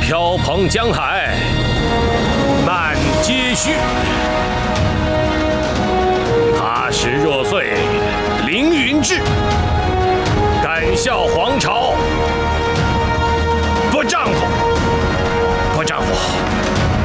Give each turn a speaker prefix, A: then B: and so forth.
A: 飘蓬江海，漫皆绪。踏实若岁，凌云志。敢笑黄巢